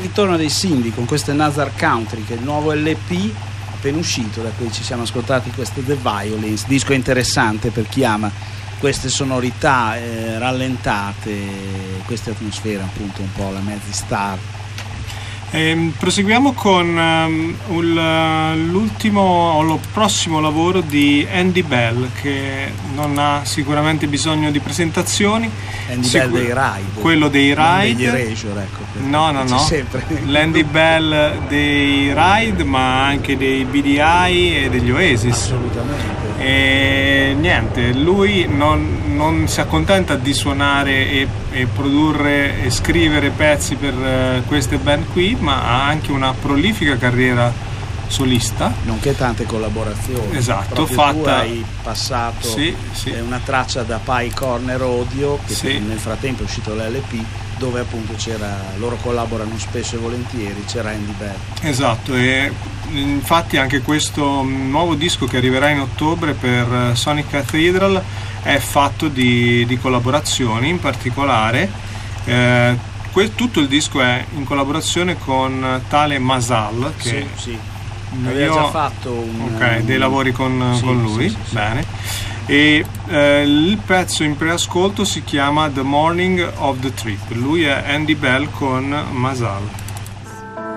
ritorno dei Cindy con questo Nazar Country, che è il nuovo LP appena uscito, da cui ci siamo ascoltati questo The Violins, disco interessante per chi ama queste sonorità rallentate, queste atmosfere, appunto un po' la Mazzy Star. Proseguiamo con l'ultimo o lo prossimo lavoro di Andy Bell, che non ha sicuramente bisogno di presentazioni. Andy Bell dei Ride, quello dei Ride, degli Erasure, ecco, no, l'Andy Bell dei Ride, ma anche dei BDI e degli Oasis. Assolutamente. E niente, lui non si accontenta di suonare e produrre e scrivere pezzi per queste band qui, ma ha anche una prolifica carriera solista, nonché tante collaborazioni. Esatto, proprio fatta. Tu hai passato sì. Una traccia da Pie Corner Audio, che sì. Nel frattempo è uscito l'LP, dove appunto loro collaborano spesso e volentieri, c'era Andy Bell. Esatto, e infatti anche questo nuovo disco che arriverà in ottobre per Sonic Cathedral è fatto di collaborazioni. In particolare tutto il disco è in collaborazione con tale Masal, che sì. Aveva già fatto dei lavori con lui, sì. Bene. E il pezzo in preascolto si chiama The Morning of the Trip. Lui è Andy Bell con Masal.